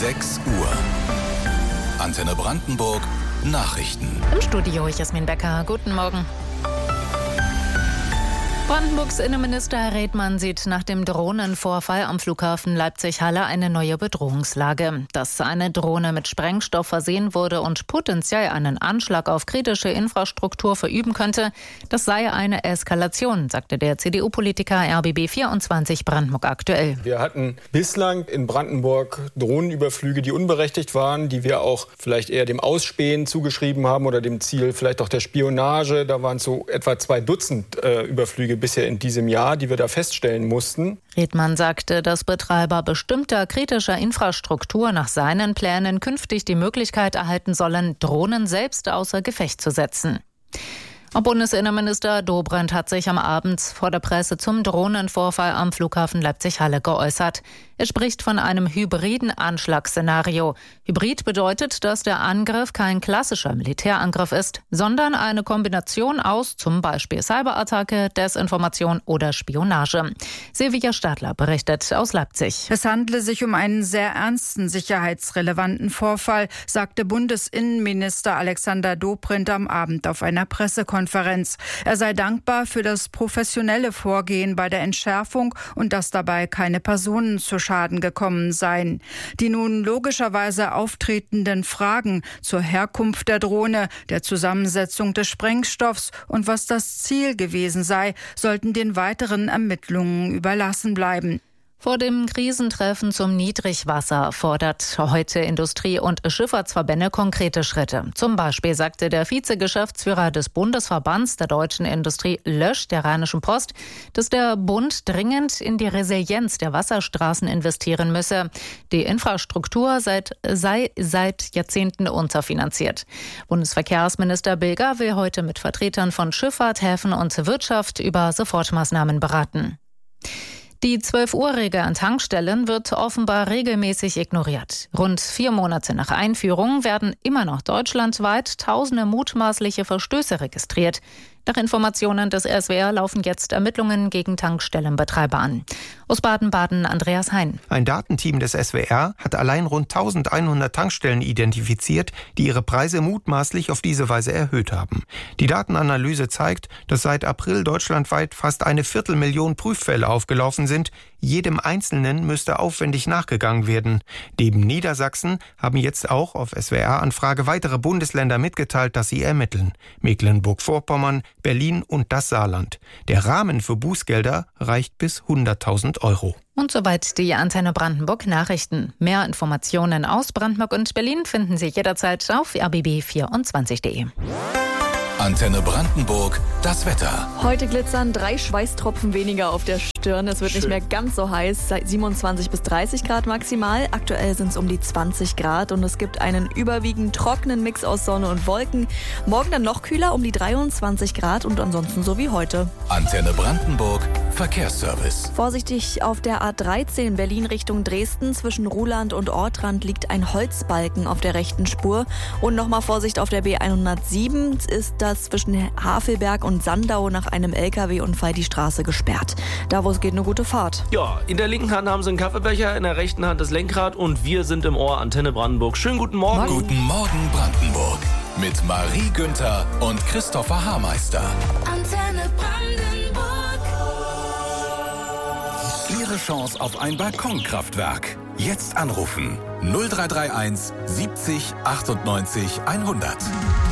6 Uhr. Antenne Brandenburg Nachrichten. Im Studio Jasmin Becker. Guten Morgen. Brandenburgs Innenminister Redmann sieht nach dem Drohnenvorfall am Flughafen Leipzig-Halle eine neue Bedrohungslage. Dass eine Drohne mit Sprengstoff versehen wurde und potenziell einen Anschlag auf kritische Infrastruktur verüben könnte, das sei eine Eskalation, sagte der CDU-Politiker RBB 24 Brandenburg aktuell. Wir hatten bislang in Brandenburg Drohnenüberflüge, die unberechtigt waren, die wir auch vielleicht eher dem Ausspähen zugeschrieben haben oder dem Ziel vielleicht auch der Spionage. Da waren so etwa 2 Dutzend Überflüge bisher in diesem Jahr, die wir da feststellen mussten. Redmann sagte, dass Betreiber bestimmter kritischer Infrastruktur nach seinen Plänen künftig die Möglichkeit erhalten sollen, Drohnen selbst außer Gefecht zu setzen. Bundesinnenminister Dobrindt hat sich am Abend vor der Presse zum Drohnenvorfall am Flughafen Leipzig-Halle geäußert. Er spricht von einem hybriden Anschlagsszenario. Hybrid bedeutet, dass der Angriff kein klassischer Militärangriff ist, sondern eine Kombination aus zum Beispiel Cyberattacke, Desinformation oder Spionage. Silvia Stadler berichtet aus Leipzig. Es handle sich um einen sehr ernsten sicherheitsrelevanten Vorfall, sagte Bundesinnenminister Alexander Dobrindt am Abend auf einer Pressekonferenz. Er sei dankbar für das professionelle Vorgehen bei der Entschärfung und dass dabei keine Personen zu Schaden gekommen seien. Die nun logischerweise auftretenden Fragen zur Herkunft der Drohne, der Zusammensetzung des Sprengstoffs und was das Ziel gewesen sei, sollten den weiteren Ermittlungen überlassen bleiben. Vor dem Krisentreffen zum Niedrigwasser fordert heute Industrie- und Schifffahrtsverbände konkrete Schritte. Zum Beispiel sagte der Vizegeschäftsführer des Bundesverbands der deutschen Industrie Lösch der Rheinischen Post, dass der Bund dringend in die Resilienz der Wasserstraßen investieren müsse. Die Infrastruktur sei seit Jahrzehnten unterfinanziert. Bundesverkehrsminister Bilger will heute mit Vertretern von Schifffahrt, Häfen und Wirtschaft über Sofortmaßnahmen beraten. Die 12-Uhr-Regel an Tankstellen wird offenbar regelmäßig ignoriert. Rund 4 Monate nach Einführung werden immer noch deutschlandweit tausende mutmaßliche Verstöße registriert. Nach Informationen des SWR laufen jetzt Ermittlungen gegen Tankstellenbetreiber an. Aus Baden-Baden Andreas Hein. Ein Datenteam des SWR hat allein rund 1100 Tankstellen identifiziert, die ihre Preise mutmaßlich auf diese Weise erhöht haben. Die Datenanalyse zeigt, dass seit April deutschlandweit fast 250.000 Prüffälle aufgelaufen sind. Jedem Einzelnen müsste aufwendig nachgegangen werden. Neben Niedersachsen haben jetzt auch auf SWR-Anfrage weitere Bundesländer mitgeteilt, dass sie ermitteln. Mecklenburg-Vorpommern, Berlin und das Saarland. Der Rahmen für Bußgelder reicht bis 100.000 Euro. Und soweit die Antenne Brandenburg Nachrichten. Mehr Informationen aus Brandenburg und Berlin finden Sie jederzeit auf rbb24.de. Antenne Brandenburg, das Wetter. Heute glitzern 3 Schweißtropfen weniger auf der Stirn. Es wird nicht mehr ganz so heiß, 27 bis 30 Grad maximal. Aktuell sind es um die 20 Grad und es gibt einen überwiegend trockenen Mix aus Sonne und Wolken. Morgen dann noch kühler, um die 23 Grad und ansonsten so wie heute. Antenne Brandenburg, Verkehrsservice. Vorsichtig auf der A13 Berlin Richtung Dresden. Zwischen Ruhland und Ortrand liegt ein Holzbalken auf der rechten Spur. Und nochmal Vorsicht auf der B107 ist das zwischen Havelberg und Sandau nach einem LKW-Unfall die Straße gesperrt. Da, wo es geht, eine gute Fahrt. Ja, in der linken Hand haben sie einen Kaffeebecher, in der rechten Hand das Lenkrad und wir sind im Ohr Antenne Brandenburg. Schönen guten Morgen. Guten Morgen Brandenburg mit Marie Günther und Christopher Haarmeister. Antenne Brandenburg. Ihre Chance auf ein Balkonkraftwerk. Jetzt anrufen 0331 70 98 100.